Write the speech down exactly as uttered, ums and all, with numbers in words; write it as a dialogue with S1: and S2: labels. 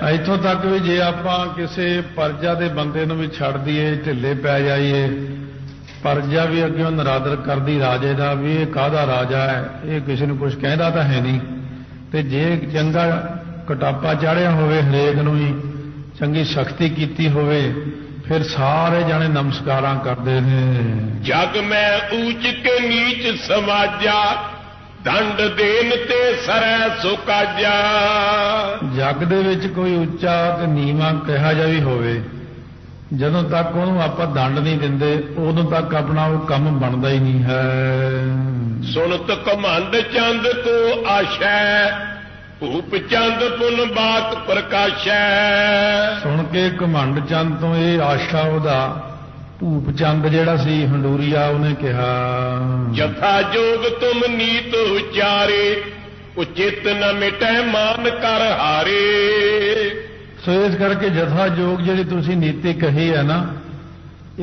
S1: ਇੱਥੋਂ ਤੱਕ ਵੀ ਜੇ ਆਪਾਂ ਕਿਸੇ ਪਰਜਾ ਦੇ ਬੰਦੇ ਨੂੰ ਵੀ ਛੱਡ ਦਈਏ, ਢਿੱਲੇ ਪੈ ਜਾਈਏ, ਪਰਜਾ ਵੀ ਅੱਗੇ ਨਰਾਦਰ ਕਰਦੀ ਰਾਜੇ ਦਾ ਵੀ ਇਹ ਕਾਹਦਾ ਰਾਜਾ ਹੈ, ਇਹ ਕਿਸੇ ਨੂੰ ਕੁਝ ਕਹਿੰਦਾ ਤਾਂ ਹੈ ਨਹੀਂ। ਤੇ ਜੇ ਚੰਗਾ ਕਟਾਪਾ ਚਾੜਿਆ ਹੋਵੇ, ਹਰੇਕ ਨੂੰ ਹੀ ਚੰਗੀ ਸ਼ਕਤੀ ਕੀਤੀ ਹੋਵੇ, ਫਿਰ ਸਾਰੇ ਜਾਣੇ ਨਮਸਕਾਰਾਂ ਕਰਦੇ ਨੇ।
S2: ਜਗ ਮੈਂ ਊਚ ਕੇ ਨੀਚ ਸਮਾਜਾ, ਦੰਡ ਦੇਨ ਤੇ ਸਰੈ ਸੁਕਾਜਾ।
S1: ਜਗ ਦੇ ਵਿੱਚ ਕੋਈ ਉੱਚਾ ਤੇ ਨੀਵਾਂ ਕਿਹਾ ਜਾ ਵੀ ਹੋਵੇ, ਜਦੋਂ ਤੱਕ ਉਹਨੂੰ ਆਪਾਂ ਦੰਡ ਨਹੀਂ ਦਿੰਦੇ, ਉਦੋਂ ਤੱਕ ਆਪਣਾ ਉਹ ਕੰਮ ਬਣਦਾ ਹੀ ਨਹੀਂ ਹੈ।
S2: ਸੁਣਤ ਘਮੰਡ ਚੰਦ ਕੋ ਆਸ਼ੈ, ਭੂਪ ਚੰਦ ਪੁਨ ਬਾਤ ਪ੍ਰਕਾਸ਼ੈ।
S1: ਸੁਣ ਕੇ ਘਮੰਡ ਚੰਦ ਤੋਂ ਇਹ ਆਸ਼ਾ ਉਹਦਾ ਭੂਪ ਚੰਦ ਜਿਹੜਾ ਸੀ ਹੰਡੂਰੀਆ, ਉਹਨੇ ਕਿਹਾ
S2: ਜਥਾ ਜੋਗ ਤੁਮ ਨੀਤ ਉਚਾਰੇ, ਉਚਿਤ ਨ ਮਿਟੈ ਮਾਨ ਕਰ ਹਾਰੇ।
S1: ਸੋ ਇਸ ਕਰਕੇ ਜਥਾ ਜੋਗ ਜਿਹੜੀ ਤੁਸੀਂ ਨੀਤੀ ਕਹੀ ਹੈ ਨਾ,